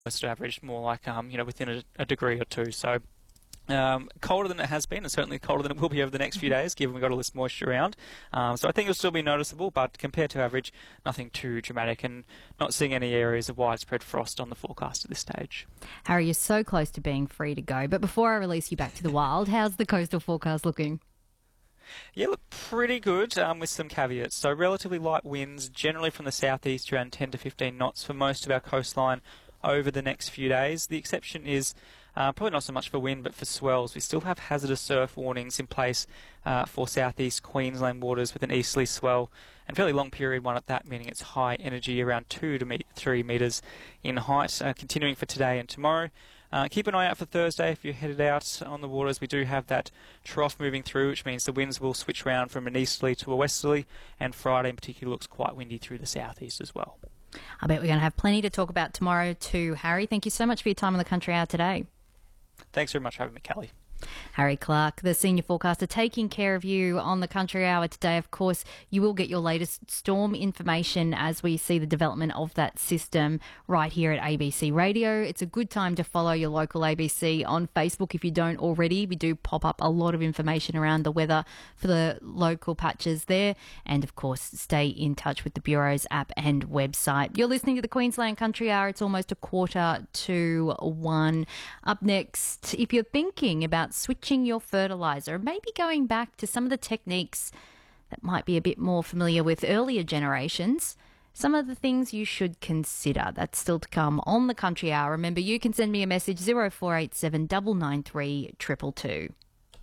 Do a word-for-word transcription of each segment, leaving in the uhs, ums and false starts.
West average, more like um, you know within a, a degree or two. So um, colder than it has been, and certainly colder than it will be over the next few days, given we've got all this moisture around. Um, so I think it'll still be noticeable, but compared to average, nothing too dramatic, and not seeing any areas of widespread frost on the forecast at this stage. Harry, you're so close to being free to go, but before I release you back to the wild, how's the coastal forecast looking? Yeah, look, pretty good um, with some caveats. So relatively light winds, generally from the southeast around ten to fifteen knots for most of our coastline over the next few days. The exception is uh, probably not so much for wind, but for swells. We still have hazardous surf warnings in place uh, for southeast Queensland waters with an easterly swell, and fairly long period one at that, meaning it's high energy, around two to three metres in height, uh, continuing for today and tomorrow. Uh, keep an eye out for Thursday if you're headed out on the waters. We do have that trough moving through, which means the winds will switch around from an easterly to a westerly, and Friday in particular looks quite windy through the southeast as well. I bet we're going to have plenty to talk about tomorrow too, Harry. Thank you so much for your time on the Country Hour today. Thanks very much for having me, Kelly. Harry Clark, the senior forecaster, taking care of you on the Country Hour today. Of course, you will get your latest storm information as we see the development of that system right here at A B C Radio. It's a good time to follow your local A B C on Facebook if you don't already. We do pop up a lot of information around the weather for the local patches there. And, of course, stay in touch with the Bureau's app and website. You're listening to the Queensland Country Hour. It's almost a quarter to one. Up next, if you're thinking about switching your fertiliser, maybe going back to some of the techniques that might be a bit more familiar with earlier generations, some of the things you should consider. That's still to come on the Country Hour. Remember, you can send me a message zero four eight seven nine nine three two two two.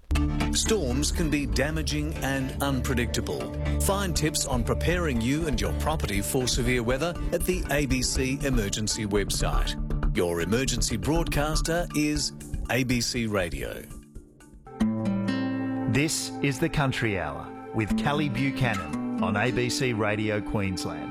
Storms can be damaging and unpredictable. Find tips on preparing you and your property for severe weather at the A B C Emergency website. Your emergency broadcaster is A B C Radio. This is the Country Hour with Kelly Buchanan on A B C Radio Queensland.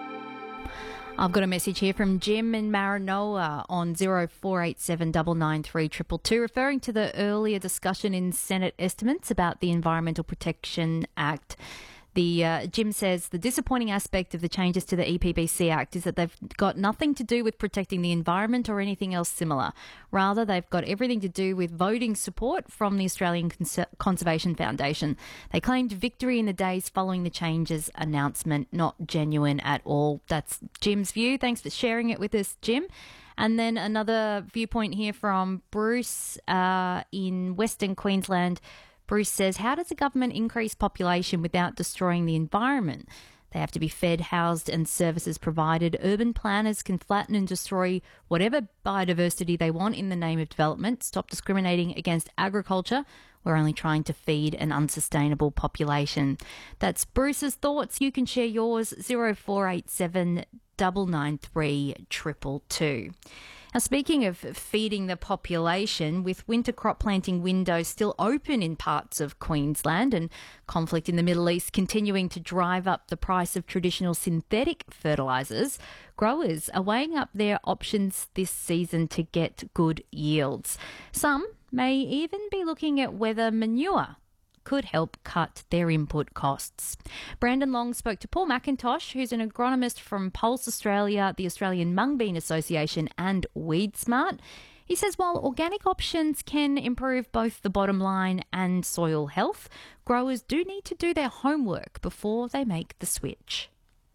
I've got a message here from Jim in Maranoa on zero four eight seven nine nine three two two two, referring to the earlier discussion in Senate estimates about the Environmental Protection Act. The uh, Jim says the disappointing aspect of the changes to the E P B C Act is that they've got nothing to do with protecting the environment or anything else similar. Rather, they've got everything to do with voting support from the Australian Cons- Conservation Foundation. They claimed victory in the days following the changes announcement, not genuine at all. That's Jim's view. Thanks for sharing it with us, Jim. And then another viewpoint here from Bruce uh, in Western Queensland. Bruce says, how does the government increase population without destroying the environment? They have to be fed, housed and services provided. Urban planners can flatten and destroy whatever biodiversity they want in the name of development. Stop discriminating against agriculture. We're only trying to feed an unsustainable population. That's Bruce's thoughts. You can share yours, zero four eight seven nine nine three two two two. Now, speaking of feeding the population, with winter crop planting windows still open in parts of Queensland and conflict in the Middle East continuing to drive up the price of traditional synthetic fertilisers, growers are weighing up their options this season to get good yields. Some may even be looking at whether manure could help cut their input costs. Brandon Long spoke to Paul McIntosh, who's an agronomist from Pulse Australia, the Australian Mung Bean Association and WeedSmart. He says while organic options can improve both the bottom line and soil health, growers do need to do their homework before they make the switch.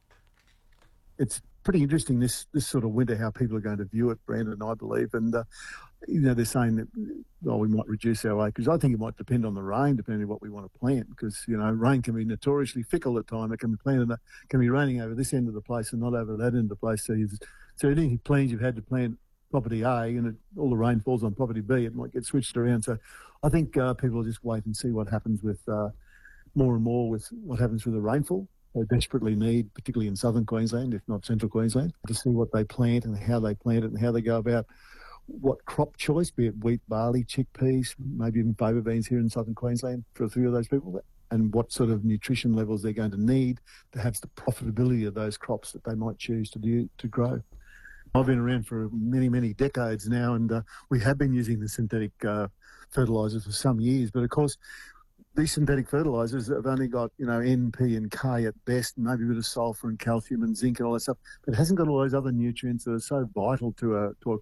It's pretty interesting this this sort of winter how people are going to view it, Brandon, I believe. And, uh, you know, they're saying that, well, we might reduce our acres. I think it might depend on the rain, depending on what we want to plant, because, you know, rain can be notoriously fickle at times. It can be planted, it can be raining over this end of the place and not over that end of the place. So, you've, so any plans you've had to plant property A and it, all the rain falls on property B, it might get switched around. So I think uh, people will just wait and see what happens with uh, more and more with what happens with the rainfall. They desperately need, particularly in southern Queensland, if not central Queensland, to see what they plant and how they plant it and how they go about what crop choice, be it wheat, barley, chickpeas, maybe even fava beans here in southern Queensland for a few of those people, and what sort of nutrition levels they're going to need to have the profitability of those crops that they might choose to do to grow. I've been around for many, many decades now, and uh, we have been using the synthetic uh, fertilisers for some years, but of course, these synthetic fertilisers have only got, you know, N, P and K at best, maybe a bit of sulphur and calcium and zinc and all that stuff, but it hasn't got all those other nutrients that are so vital to a to a